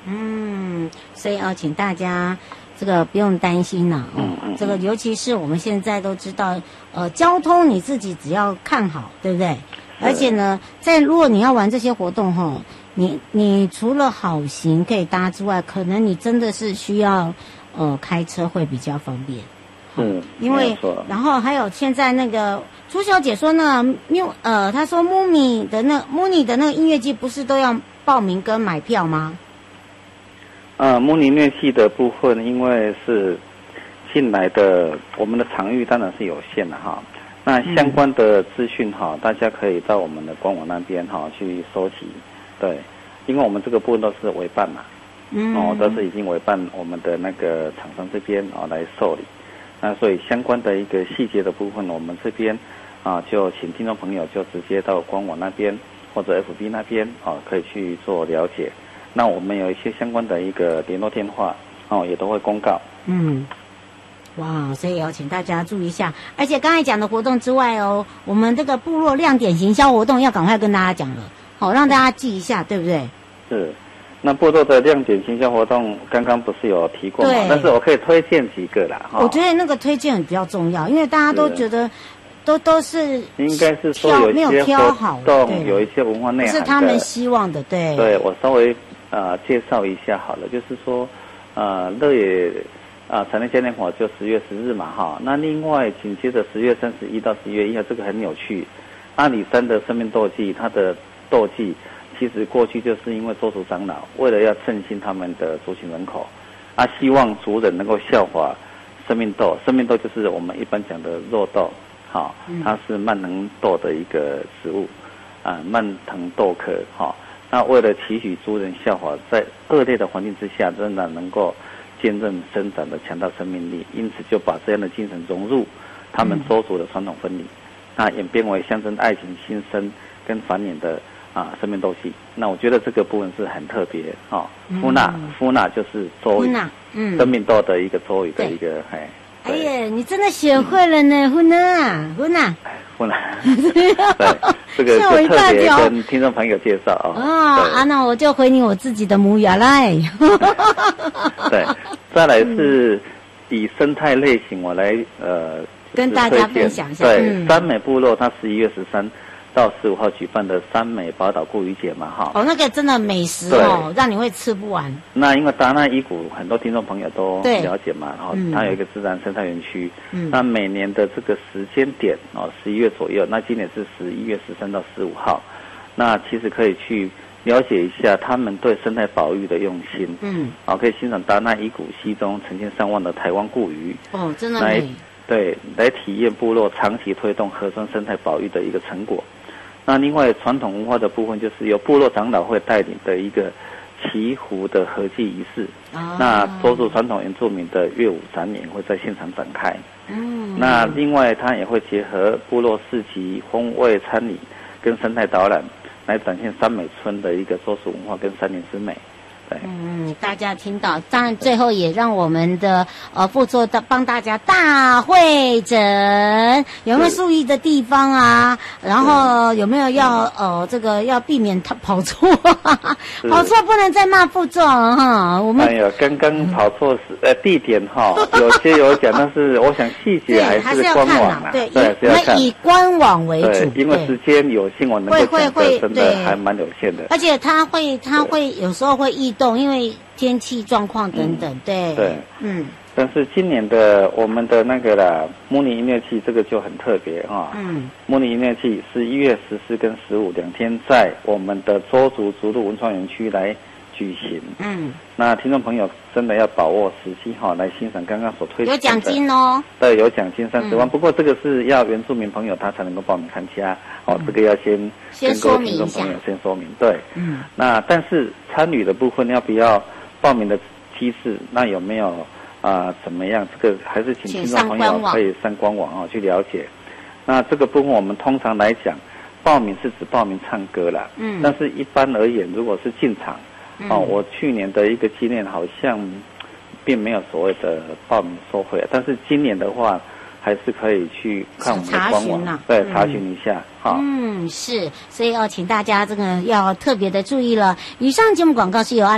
所以请大家这个不用担心啦，这个尤其是我们现在都知道，交通你自己只要看好，对不对？而且呢，如果你要玩这些活动哈，你除了好行可以搭之外，可能你真的是需要开车会比较方便。因为然后还有现在那个朱小姐说呢，她说木尼的那个音乐季不是都要报名跟买票吗？ 木尼音乐季的部分，因为是进来的，我们的场域当然是有限的哈。那相关的资讯哈，大家可以到我们的官网那边哈去收集。对，因为我们这个部分都是委办嘛，都是已经委办我们的那个厂商这边来受理。那所以相关的一个细节的部分，我们这边就请听众朋友就直接到官网那边或者 FB 那边可以去做了解。那我们有一些相关的一个联络电话也都会公告。 哇，所以要请大家注意一下。而且刚才讲的活动之外我们这个部落亮点行销活动要赶快跟大家讲了，好让大家记一下，对不对？ 是。那部落的亮点行销活动，刚刚不是有提过吗？但是我可以推荐几个啦。 我觉得那个推荐比较重要，因为大家都觉得都是应该是说没有挑好， 有一些文化内涵的， 是他们希望的。 对，我稍微介绍一下好了，就是说乐野产业嘉年华就10月10日嘛哈。那另外紧接着10月31到11月1号，这个很有趣，阿里山的生命斗技，它的斗技。其实过去就是因为州族长老为了要振兴他们的族群人口，希望族人能够效法生命豆。生命豆就是我们一般讲的肉豆，它是蔓藤豆的一个植物，蔓藤豆科，那为了期许族人效法，在恶劣的环境之下，仍然能够坚韧生长的强大生命力，因此就把这样的精神融入他们州族的传统婚礼，那演变为象征爱情新生跟繁衍的。生命斗技，那我觉得这个部分是很特别夫纳就是周语，生命斗的一个周语的一个哎呀，你真的学会了呢，夫纳， 对，这个就特别跟听众朋友介绍那我就回你我自己的母语来。 对，再来是以生态类型，我来跟大家分享一下。 对，三美部落它11月13到15号举办的三美宝岛固渔节嘛那个真的美食让你会吃不完。 那因为达纳伊谷很多听众朋友都了解嘛，它有一个自然生态园区，那每年的这个时间点11月左右，那今年是11月13到15号，那其实可以去了解一下他们对生态保育的用心，可以欣赏达纳伊谷溪中成千上万的台湾固渔， 真的美。 对，来体验部落长期推动河川生态保育的一个成果。那另外传统文化的部分，就是由部落长老会带领的一个祈福的合祭仪式。那州族传统原住民的乐舞展演会在现场展开。那另外它也会结合部落市集、风味餐饮跟生态导览，来展现三美村的一个州族文化跟山林之美。 大家听到，当然最后也让我们的副座帮大家大会诊，有没有注意的地方啊？然后有没有要这个要避免跑错，跑错不能再骂副座我们刚刚跑错地点有些有讲，但是我想细节还是官网对，我们以官网为主， 因为时间有限，我能够讲的真的还蛮有限的， 而且它会有时候会异动，因为天气状况等等，对。 但是今年的我们的那个木尼音乐季这个就很特别木尼音乐季是1月14跟152天，在我们的州族族鹿文创园区来举行。那听众朋友真的要把握时机来欣赏刚刚所推荐的。 有奖金对，有奖金30万。不过这个是要原住民朋友他才能够报名参加这个要先跟各位听众朋友先说明。对，那但是参与的部分要不要报名的机制，那有没有怎么样？这个还是请听众朋友可以上官网去了解。那这个部分我们通常来讲，报名是指报名唱歌啦。但是一般而言，如果是进场，我去年的一个经验好像并没有所谓的报名收费，但是今年的话，还是可以去看我们的官网，对，查询一下。 是，所以请大家这个要特别的注意了。以上节目广告是由